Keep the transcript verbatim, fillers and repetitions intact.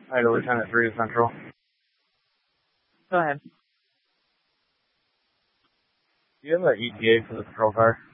Hi to Lieutenant three to Central. Go ahead. Do you have an E T A for the patrol car?